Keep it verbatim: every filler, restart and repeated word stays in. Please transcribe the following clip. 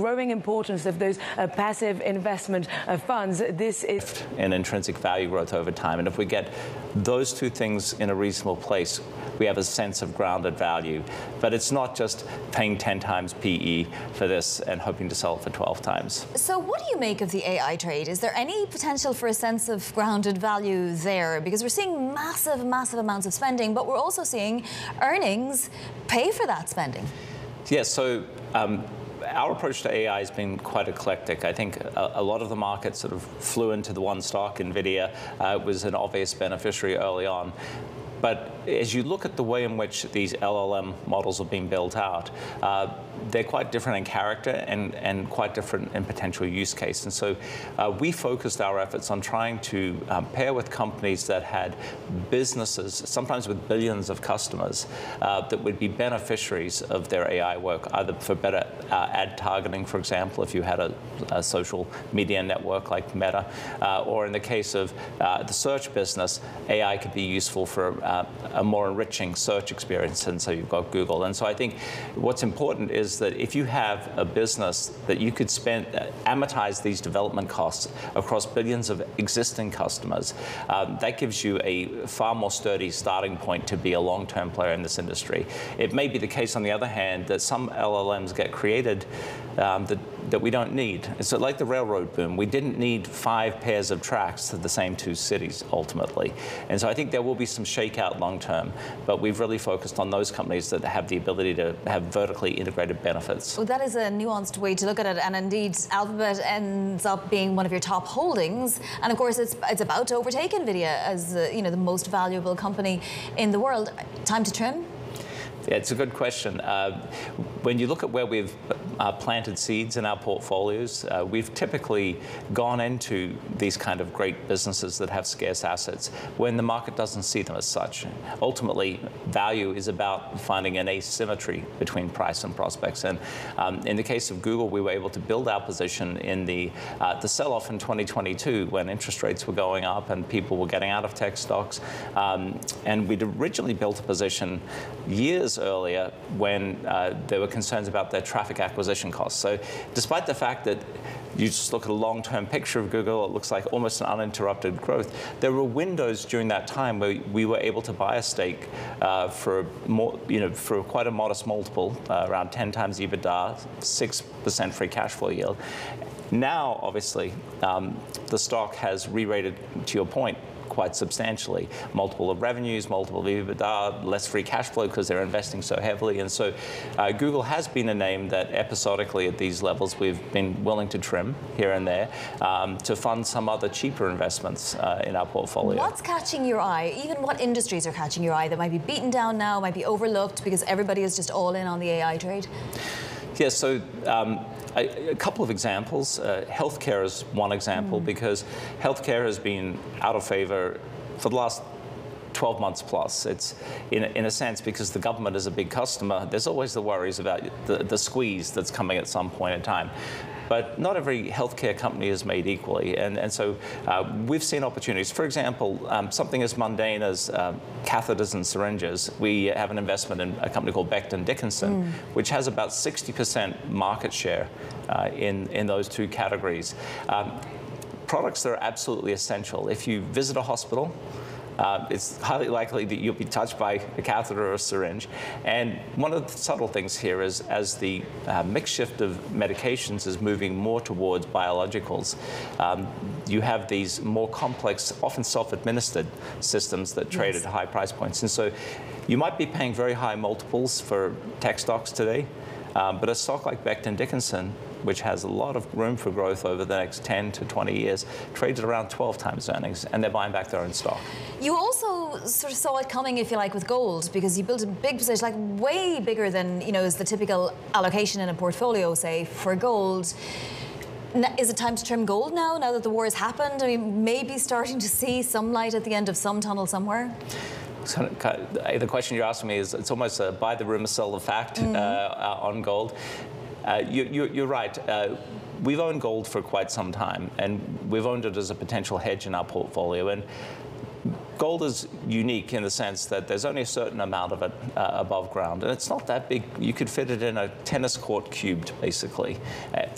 growing importance of those uh, passive investment uh, funds. This is in intrinsic value growth over time. And if we get those two things in a reasonable place, we have a sense of grounded value. But it's not just paying ten times P E for this and hoping to sell it for twelve times. So what do you make of the A I trade? Is there any potential for a sense of grounded value there? Because we're seeing massive, massive amounts of spending, but we're also seeing earnings pay for that spending. Yes, so um, our approach to A I has been quite eclectic. I think a, a lot of the market sort of flew into the one stock. NVIDIA uh, was an obvious beneficiary early on. But as you look at the way in which these L L M models are being built out, uh, they're quite different in character and, and quite different in potential use case. And so uh, we focused our efforts on trying to um, pair with companies that had businesses, sometimes with billions of customers, uh, that would be beneficiaries of their A I work, either for better uh, ad targeting, for example, if you had a, a social media network like Meta, uh, or in the case of uh, the search business, A I could be useful for Uh, a more enriching search experience, and so you've got Google. And so I think what's important is that if you have a business that you could spend, uh, amortize these development costs across billions of existing customers, um, that gives you a far more sturdy starting point to be a long-term player in this industry. It may be the case, on the other hand, that some L L Ms get created um, that, that we don't need. So like the railroad boom, we didn't need five pairs of tracks to the same two cities, ultimately. And so I think there will be some shake out long term, but we've really focused on those companies that have the ability to have vertically integrated benefits. Well, that is a nuanced way to look at it, and indeed Alphabet ends up being one of your top holdings, and of course it's it's about to overtake NVIDIA as uh, you know, the most valuable company in the world. Time to trim? Yeah, it's a good question. Uh, when you look at where we've uh, planted seeds in our portfolios, uh, we've typically gone into these kind of great businesses that have scarce assets when the market doesn't see them as such. Ultimately, value is about finding an asymmetry between price and prospects. And um, in the case of Google, we were able to build our position in the, uh, the sell-off in twenty twenty-two when interest rates were going up and people were getting out of tech stocks. Um, and we'd originally built a position years earlier when uh, there were concerns about their traffic acquisition costs. So despite the fact that you just look at a long-term picture of Google, it looks like almost an uninterrupted growth, there were windows during that time where we were able to buy a stake uh, for more, you know, for quite a modest multiple, uh, around ten times EBITDA, six percent free cash flow yield. Now, obviously, um, the stock has re-rated, to your point, quite substantially. Multiple of revenues, multiple of EBITDA, less free cash flow because they're investing so heavily. And so uh, Google has been a name that episodically at these levels we've been willing to trim here and there um, to fund some other cheaper investments uh, in our portfolio. What's catching your eye? Even what industries are catching your eye that might be beaten down now, might be overlooked because everybody is just all in on the A I trade? Yes, so um, a, a couple of examples. Uh, healthcare is one example mm. because healthcare has been out of favor for the last twelve months plus. It's in, in a sense because the government is a big customer. There's always the worries about the, the squeeze that's coming at some point in time. But not every healthcare company is made equally, and, and so uh, we've seen opportunities. For example, um, something as mundane as um, catheters and syringes. We have an investment in a company called Becton Dickinson, mm. which has about sixty percent market share uh, in, in those two categories. Um, products that are absolutely essential. If you visit a hospital, Uh, it's highly likely that you'll be touched by a catheter or a syringe. And one of the subtle things here is as the uh, mix shift of medications is moving more towards biologicals, um, you have these more complex, often self-administered systems that trade yes. at high price points. And so you might be paying very high multiples for tech stocks today, um, but a stock like Becton Dickinson, which has a lot of room for growth over the next ten to twenty years, trades at around twelve times earnings, and they're buying back their own stock. You also sort of saw it coming, if you like, with gold, because you built a big position, like way bigger than, you know, is the typical allocation in a portfolio, say, for gold. Is it time to trim gold now, now that the war has happened? I mean, maybe starting to see some light at the end of some tunnel somewhere? So, the question you're asking me is, it's almost a buy the rumor, sell the fact mm. uh, on gold. Uh, you, you, you're right. Uh, we've owned gold for quite some time, and we've owned it as a potential hedge in our portfolio. And gold is unique in the sense that there's only a certain amount of it uh, above ground, and it's not that big. You could fit it in a tennis court cubed, basically. Uh,